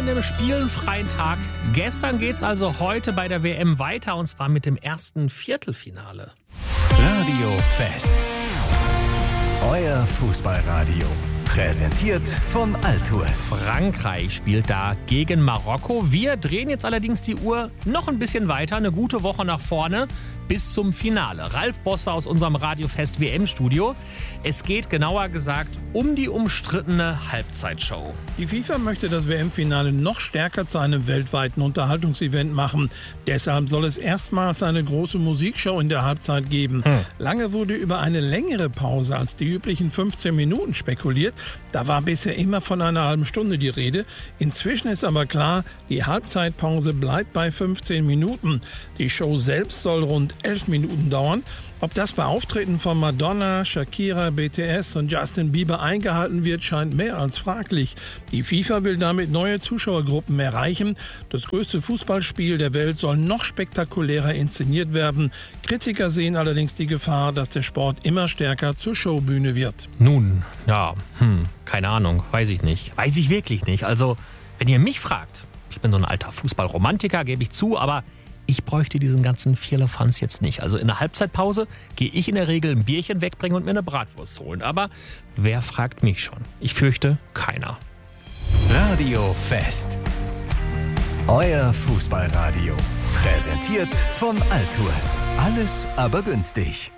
einem spielenfreien Tag. Gestern geht's also heute bei der WM weiter und zwar mit dem ersten Viertelfinale. Radio Fest. Euer Fußballradio. Präsentiert von Altours. Frankreich spielt da gegen Marokko. Wir drehen jetzt allerdings die Uhr noch ein bisschen weiter, eine gute Woche nach vorne, bis zum Finale. Ralf Bosse aus unserem Radiofest WM-Studio. Es geht genauer gesagt um die umstrittene Halbzeitshow. Die FIFA möchte das WM-Finale noch stärker zu einem weltweiten Unterhaltungsevent machen. Deshalb soll es erstmals eine große Musikshow in der Halbzeit geben. Lange wurde über eine längere Pause als die üblichen 15 Minuten spekuliert. Da war bisher immer von einer halben Stunde die Rede. Inzwischen ist aber klar, die Halbzeitpause bleibt bei 15 Minuten. Die Show selbst soll rund 11 Minuten dauern. Ob das bei Auftritten von Madonna, Shakira, BTS und Justin Bieber eingehalten wird, scheint mehr als fraglich. Die FIFA will damit neue Zuschauergruppen erreichen. Das größte Fußballspiel der Welt soll noch spektakulärer inszeniert werden. Kritiker sehen allerdings die Gefahr, dass der Sport immer stärker zur Showbühne wird. Nun, ja, keine Ahnung, weiß ich nicht. Weiß ich wirklich nicht. Also, wenn ihr mich fragt, ich bin so ein alter Fußballromantiker, gebe ich zu, aber ich bräuchte diesen ganzen Firlefanz jetzt nicht. Also in der Halbzeitpause gehe ich in der Regel ein Bierchen wegbringen und mir eine Bratwurst holen. Aber wer fragt mich schon? Ich fürchte, keiner. Radio Fest. Euer Fußballradio. Präsentiert von Altours. Alles aber günstig.